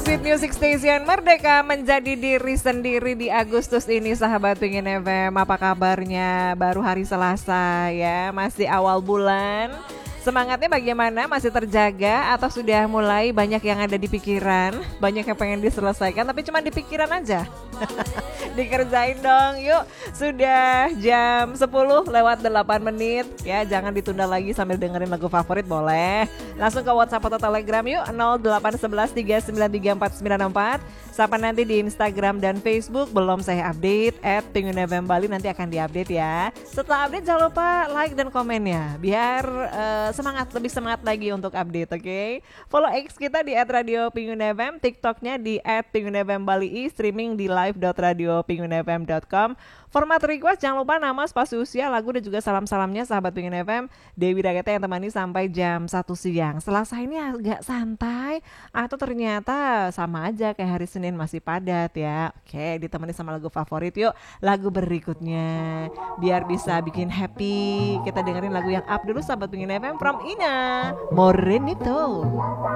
Sweet Music Station Merdeka menjadi diri sendiri di Agustus ini, sahabat Pingin FM. Apa kabarnya? Baru hari Selasa ya, masih awal bulan. Semangatnya bagaimana? Masih terjaga atau sudah mulai banyak yang ada di pikiran? Banyak yang pengen diselesaikan tapi cuma di pikiran aja. Dikerjain dong, yuk. Sudah jam 10 lewat 8 menit ya, jangan ditunda lagi sambil dengerin lagu favorit boleh. Langsung ke WhatsApp atau Telegram yuk 0811 3934964. Sapa nanti di Instagram dan Facebook belum saya update @pingunfm Bali, nanti akan diupdate ya. Setelah update jangan lupa like dan komennya biar lebih semangat lagi untuk update, oke? Follow X kita di @radio_pingunfm, TikToknya di @pingunfm_bali, streaming di live.radio_pingunfm.com. Format request jangan lupa nama, spasi usia, lagu dan juga salam-salamnya sahabat Pingin FM. Dewi Dagata yang temani sampai jam 1 siang. Selasa ini agak santai atau ternyata sama aja kayak hari Senin masih padat ya. Oke, ditemani sama lagu favorit yuk. Lagu berikutnya biar bisa bikin happy. Kita dengerin lagu yang up dulu sahabat Pingin FM from Ina Morenito.